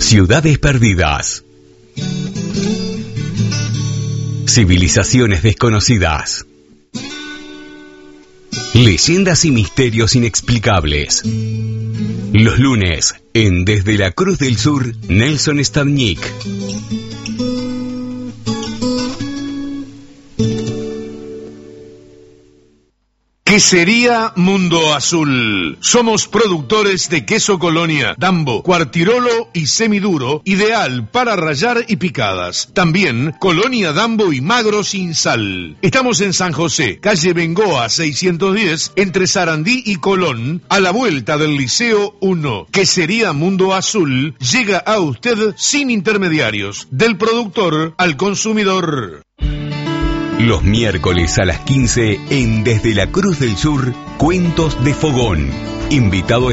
Ciudades perdidas. Civilizaciones desconocidas. Leyendas y misterios inexplicables. Los lunes, en Desde la Cruz del Sur, Nelson Stavnik. ¿Qué sería Mundo Azul? Somos productores de queso Colonia, Dambo, Cuartirolo y semiduro, ideal para rallar y picadas. También Colonia Dambo y magro sin sal. Estamos en San José, calle Bengoa 610, entre Sarandí y Colón, a la vuelta del Liceo 1. ¿Qué sería Mundo Azul? Llega a usted sin intermediarios, del productor al consumidor. Los miércoles a las 15 en Desde la Cruz del Sur, Cuentos de Fogón. Invitado